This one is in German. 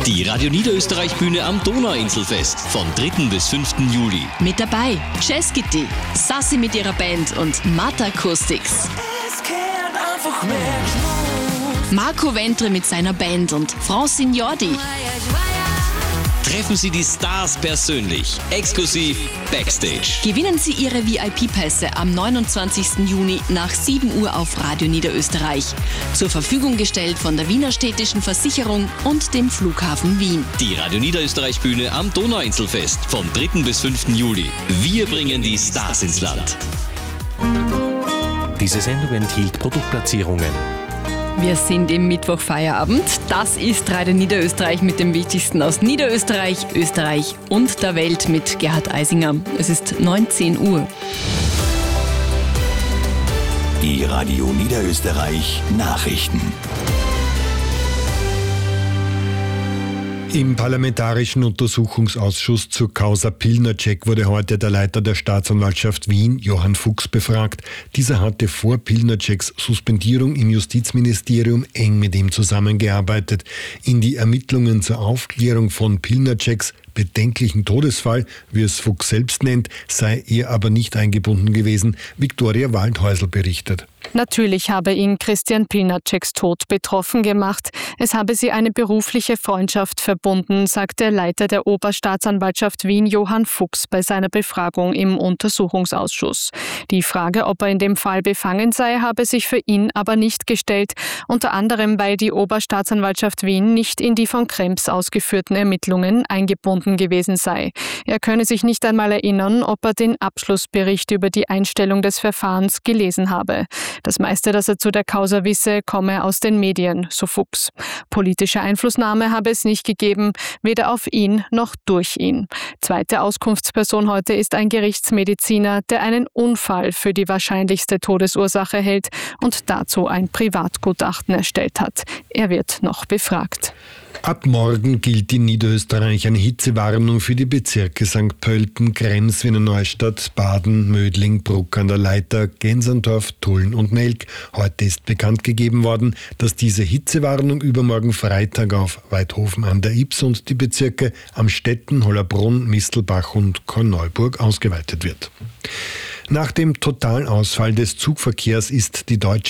Die Radio Niederösterreich Bühne am Donauinselfest vom 3. bis 5. Juli. Mit dabei Jazz Kitty, Sassi mit ihrer Band und Matt Acoustics. Marco Ventre mit seiner Band und Francine Jordi. Treffen Sie die Stars persönlich, exklusiv Backstage. Gewinnen Sie Ihre VIP-Pässe am 29. Juni nach 7 Uhr auf Radio Niederösterreich. Zur Verfügung gestellt von der Wiener Städtischen Versicherung und dem Flughafen Wien. Die Radio Niederösterreich Bühne am Donauinselfest vom 3. bis 5. Juli. Wir bringen die Stars ins Land. Diese Sendung enthielt Produktplatzierungen. Wir sind im Mittwochfeierabend. Das ist Radio Niederösterreich mit dem Wichtigsten aus Niederösterreich, Österreich und der Welt mit Gerhard Eisinger. Es ist 19 Uhr. Die Radio Niederösterreich Nachrichten. Im Parlamentarischen Untersuchungsausschuss zur Causa Pilnacek wurde heute der Leiter der Staatsanwaltschaft Wien, Johann Fuchs, befragt. Dieser hatte vor Pilnaceks Suspendierung im Justizministerium eng mit ihm zusammengearbeitet. In die Ermittlungen zur Aufklärung von Pilnaceks bedenklichen Todesfall, wie es Fuchs selbst nennt, sei er aber nicht eingebunden gewesen. Viktoria Waldhäusl berichtet. Natürlich habe ihn Christian Pilnaceks Tod betroffen gemacht. Es habe sie eine berufliche Freundschaft verbunden, sagt der Leiter der Oberstaatsanwaltschaft Wien, Johann Fuchs, bei seiner Befragung im Untersuchungsausschuss. Die Frage, ob er in dem Fall befangen sei, habe sich für ihn aber nicht gestellt, unter anderem, weil die Oberstaatsanwaltschaft Wien nicht in die von Krems ausgeführten Ermittlungen eingebunden gewesen sei. Er könne sich nicht einmal erinnern, ob er den Abschlussbericht über die Einstellung des Verfahrens gelesen habe. Das meiste, das er zu der Causa wisse, komme aus den Medien, so Fuchs. Politische Einflussnahme habe es nicht gegeben, weder auf ihn noch durch ihn. Zweite Auskunftsperson heute ist ein Gerichtsmediziner, der einen Unfall für die wahrscheinlichste Todesursache hält und dazu ein Privatgutachten erstellt hat. Er wird noch befragt. Ab morgen gilt in Niederösterreich eine Hitzewarnung für die Bezirke St. Pölten, Krems, Wiener Neustadt, Baden, Mödling, Bruck an der Leitha, Gensendorf, Tulln und Melk. Heute ist bekannt gegeben worden, dass diese Hitzewarnung übermorgen Freitag auf Weidhofen an der Ybbs und die Bezirke Amstetten, Hollabrunn, Mistelbach und Korneuburg ausgeweitet wird. Nach dem Totalausfall des Zugverkehrs ist die Deutsche